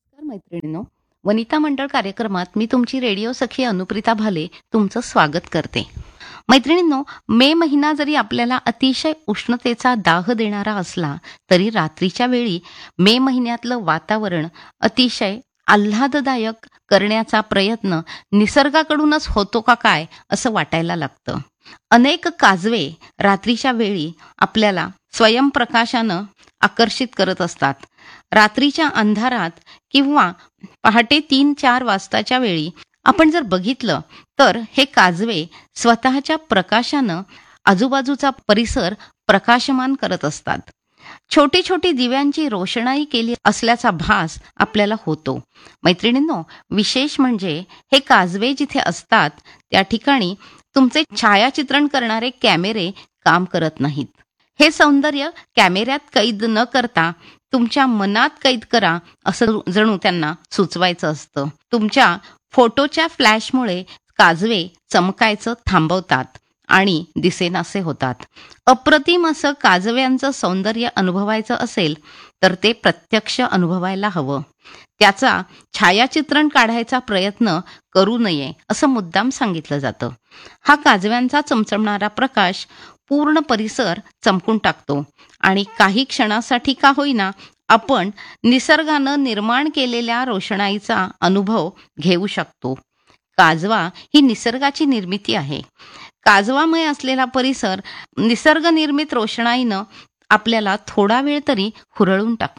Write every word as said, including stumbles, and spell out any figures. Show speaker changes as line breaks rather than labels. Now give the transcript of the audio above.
नमस्कार मैत्रिणींनो, वनिता मंडळ कार्यक्रमात मी तुमची रेडिओ सखी अनुप्रिता भाले तुमचं स्वागत करते. मैत्रिणींनो, मे महिना जरी आपल्याला अतिशय उष्णतेचा दाह देणारा असला तरी रात्रीच्या वेळी मे महिन्यातलं वातावरण अतिशय आल्हाददायक करण्याचा प्रयत्न निसर्गाकडूनच होतो का काय असं वाटायला लागतं. अनेक काजवे रात्रीच्या वेळी आपल्याला स्वयंप्रकाशानं आकर्षित करत असतात. रात्रीच्या अंधारात किंवा पहाटे तीन चार वाजताच्या वेळी आपण जर बघितलं तर हे काजवे स्वतःच्या प्रकाशानं आजूबाजूचा परिसर प्रकाशमान करत असतात. छोटी छोटी दिव्यांची रोषणाई केली असल्याचा भास आपल्याला होतो. मैत्रिणींनो, विशेष म्हणजे हे काजवे जिथे असतात त्या ठिकाणी तुमचे छायाचित्रण करणारे कॅमेरे काम करत नाहीत. हे सौंदर्य कॅमेऱ्यात कैद न करता तुमच्या मनात कैद करा असं जणू त्यांना सुचवायचं असतं. तुमच्या फोटोच्या फ्लॅशमुळे काजवे चमकायचं थांबवतात आणि दिसेनासे होतात. अप्रतिम असं काजव्यांचं सौंदर्य अनुभवायचं असेल तर ते प्रत्यक्ष अनुभवायला हवं. त्याचा छायाचित्रण काढायचा प्रयत्न करू नये असं मुद्दाम सांगितलं जातं. हा काजव्यांचा चमचमणारा प्रकाश पूर्ण परिसर चमकून टाकतो आणि काही क्षणासाठी का होईना आपण निसर्गानं निर्माण केलेल्या रोषणाईचा अनुभव घेऊ शकतो. काजवा ही निसर्गाची निर्मिती आहे. काजवामय असलेला परिसर निसर्गनिर्मित रोषणाईनं आपल्याला थोडा वेळ तरी हुरळून टाकतो.